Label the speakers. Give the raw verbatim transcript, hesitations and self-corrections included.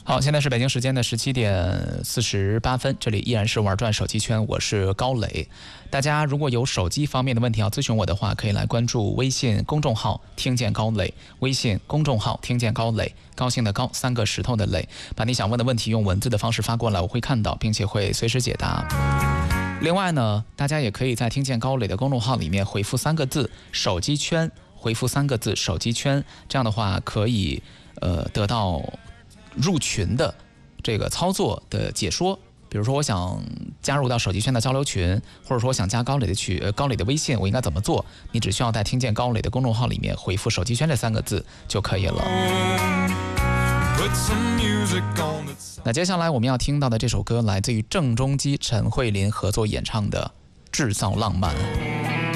Speaker 1: 好，现在是北京时间的十七点四十八分，这里依然是玩转手机圈，我是高磊。大家如果有手机方面的问题要咨询我的话，可以来关注微信公众号听见高磊，微信公众号听见高磊，高兴的高，三个石头的磊，把你想问的问题用文字的方式发过来，我会看到并且会随时解答。另外呢，大家也可以在听见高磊的公众号里面回复三个字手机圈，回复三个字手机圈，这样的话可以呃得到入群的这个操作的解说。比如说我想加入到手机圈的交流群，或者说我想加高磊的群、呃、高磊的微信，我应该怎么做？你只需要在听见高磊的公众号里面回复手机圈这三个字就可以了。那接下来我们要听到的这首歌来自于郑中基、陈慧琳合作演唱的《制造浪漫》。